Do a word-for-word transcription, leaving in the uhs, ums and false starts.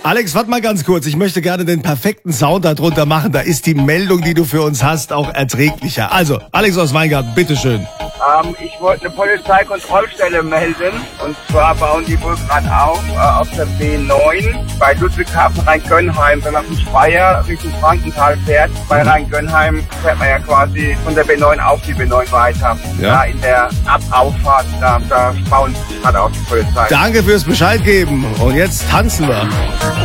Alex, warte mal ganz kurz. Ich möchte gerne den perfekten Sound darunter machen. Da ist die Meldung, die du für uns hast, auch erträglicher. Also, Alex aus Weingarten, bitteschön. Ähm, ich wollte eine Polizeikontrollstelle melden. Und zwar bauen die wohl gerade auf, äh, auf der B neun bei Ludwigshafen Rheingönheim. Wenn man von Speyer Richtung Frankenthal fährt, bei Rheingönheim fährt man ja quasi von der B neun auf die B neun weiter. Ja. Da in der Ab-Auffahrt, da, da bauen sie sich gerade auf die Polizei. Danke fürs Bescheid geben. Und jetzt tanzen wir.